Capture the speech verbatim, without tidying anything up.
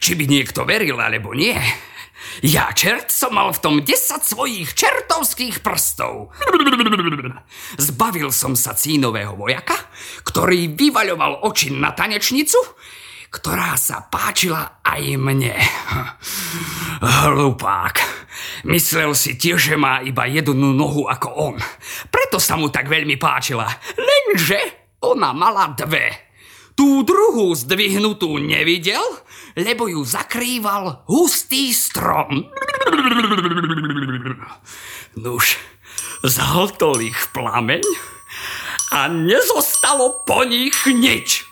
či by niekto veril, alebo nie. Ja, čert, som mal v tom desať svojich čertovských prstov. Zbavil som sa cínového vojaka, ktorý vyvaľoval oči na tanečnicu, ktorá sa páčila aj mne. Hlupák. Myslel si tiež, že má iba jednu nohu ako on. Preto sa mu tak veľmi páčila. Lenže ona mala dve. Tú druhú zdvihnutú nevidel, lebo ju zakrýval hustý strom. Nuž, zhltol ich plameň a nezostalo po nich nič.